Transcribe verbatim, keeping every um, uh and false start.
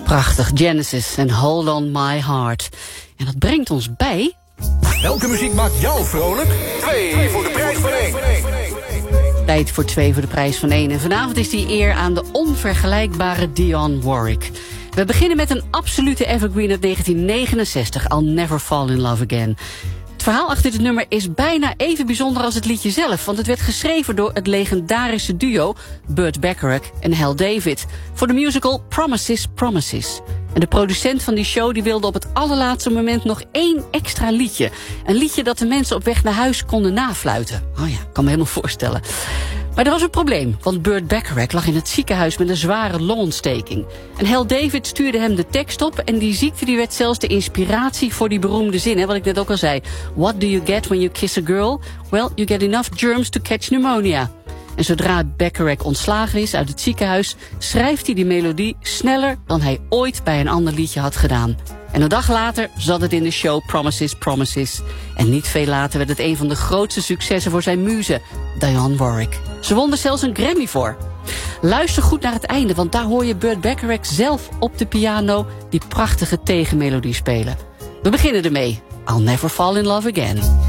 Prachtig, Genesis en Hold on My Heart. En dat brengt ons bij... Welke muziek maakt jou vrolijk? Twee voor de prijs van één. Tijd voor twee voor de prijs van één. En vanavond is die eer aan de onvergelijkbare Dionne Warwick. We beginnen met een absolute evergreen uit negentien negenenzestig. I'll Never Fall in Love Again. Het verhaal achter dit nummer is bijna even bijzonder als het liedje zelf. Want het werd geschreven door het legendarische duo Burt Bacharach en Hal David voor de musical Promises, Promises. En de producent van die show die wilde op het allerlaatste moment nog één extra liedje. Een liedje dat de mensen op weg naar huis konden nafluiten. Oh ja, kan me helemaal voorstellen. Maar er was een probleem, want Burt Bacharach lag in het ziekenhuis met een zware longontsteking. En Hal David stuurde hem de tekst op en die ziekte die werd zelfs de inspiratie voor die beroemde zin, hè, wat ik net ook al zei. What do you get when you kiss a girl? Well, you get enough germs to catch pneumonia. En zodra Bacharach ontslagen is uit het ziekenhuis, schrijft hij die melodie sneller dan hij ooit bij een ander liedje had gedaan. En een dag later zat het in de show Promises, Promises. En niet veel later werd het een van de grootste successen voor zijn muze, Dionne Warwick. Ze won er zelfs een Grammy voor. Luister goed naar het einde, want daar hoor je Burt Bacharach zelf op de piano die prachtige tegenmelodie spelen. We beginnen ermee. I'll Never Fall in Love Again.